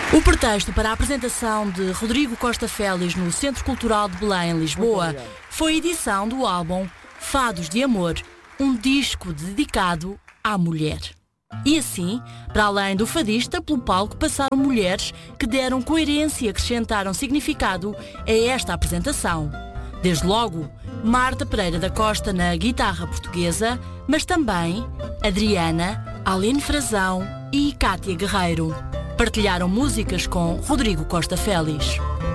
O pretexto para a apresentação de Rodrigo Costa Félix no Centro Cultural de Belém, em Lisboa, foi a edição do álbum Fados de Amor, um disco dedicado à mulher. E assim, para além do fadista, pelo palco passaram mulheres que deram coerência e acrescentaram significado a esta apresentação. Desde logo, Marta Pereira da Costa na guitarra portuguesa, mas também Adriana, Aline Frazão e Cátia Guerreiro. Partilharam músicas com Rodrigo Costa Félix.